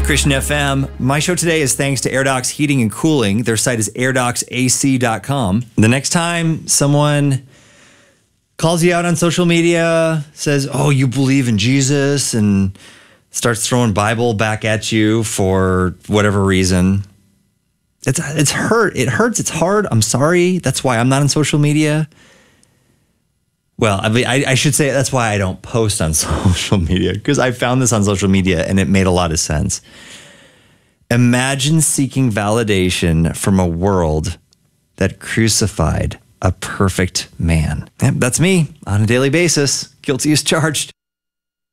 Christian FM. My show today is thanks to AirDocs Heating and Cooling. Their site is airdocsac.com. The next time someone calls you out on social media, says, oh, you believe in Jesus, and starts throwing Bible back at you for whatever reason, it's hurt. It hurts. It's hard. I'm sorry. That's why I'm not on social media. Well, I should say that's why I don't post on social media, because I found this on social media and it made a lot of sense. Imagine seeking validation from a world that crucified a perfect man. Yep, that's me on a daily basis. Guilty as charged.